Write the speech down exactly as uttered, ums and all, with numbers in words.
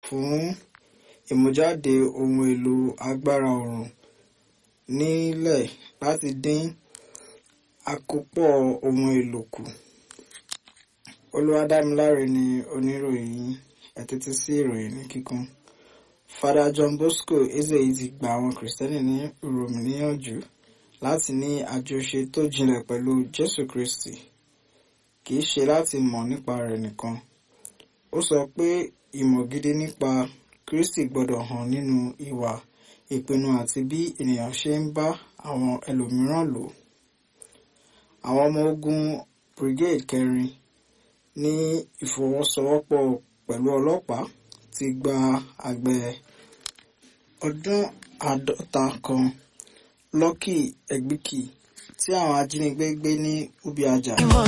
fún ìmújáde ohun èlò agbára oòrùn nílẹ̀ láti dín àkópọ̀ ohun èlò kù. Olúwadámiláre ni oníròyìn yín. Ẹ tẹ́tí sí ìròyìn ní kíkún. Father John Bosco Ezeyi ti gba àwọn Kìrìsìtẹ́nì ní Rome níyànjú láti ní àjọṣe tó jinlẹ̀ pẹ̀lú Jésù Kristi, kì í ṣe láti mọ̀ nípa rẹ̀ nìkan. Ó sọ pé ìmọ̀ gidi nípa Kristi gbọ́dọ̀ hàn nínú ìwà, ìpinnu àti bí ènìyàn ṣe ń bá àwọn ẹlòmíràn lò. Àwọn ọmọ ogun Brigade kẹrin ní ìfọwọ́sowọ́pọ̀ pẹ̀lú ọlọ́pàá ti gba àgbẹ̀ ọdún àádọ́ta kan Lucky Egbìkì tí àwọn ajínigbé gbé ní Ubiaja.